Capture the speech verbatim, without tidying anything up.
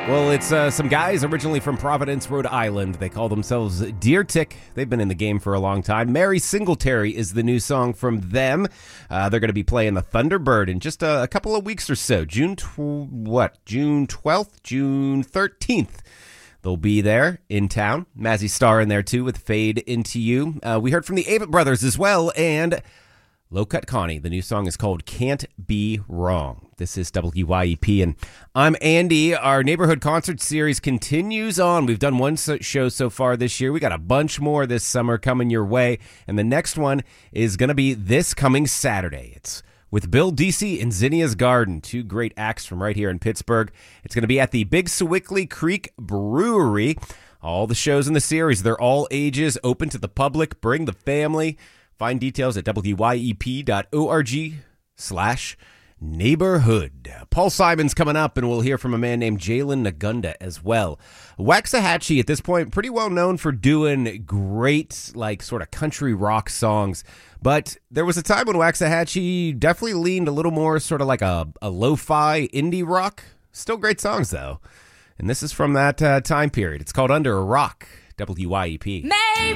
Well, it's uh, some guys originally from Providence, Rhode Island. They call themselves Deer Tick. They've been in the game for a long time. Mary Singletary is the new song from them. Uh, they're going to be playing the Thunderbird in just a, a couple of weeks or so. June, tw- what, June twelfth, June thirteenth. They'll be there in town. Mazzy Star in there, too, with Fade Into You. Uh, we heard from the Avett Brothers as well, and Low Cut Connie. The new song is called Can't Be Wrong. This is W Y E P, and I'm Andy. Our neighborhood concert series continues on. We've done one so- show so far this year. We got a bunch more this summer coming your way, and the next one is going to be this coming Saturday. It's with Bill Deasy and Zinnia's Garden, two great acts from right here in Pittsburgh. It's going to be at the Big Sewickley Creek Brewery. All the shows in the series, they're all ages, open to the public. Bring the family. Find details at W Y E P dot org slash neighborhood. Paul Simon's coming up, and we'll hear from a man named Jalen Nagunda as well. Waxahachie, at this point, pretty well known for doing great, like, sort of country rock songs. But there was a time when Waxahachie definitely leaned a little more sort of like a, a lo-fi indie rock. Still great songs, though. And this is from that uh, time period. It's called Under a Rock, W Y E P. Maybe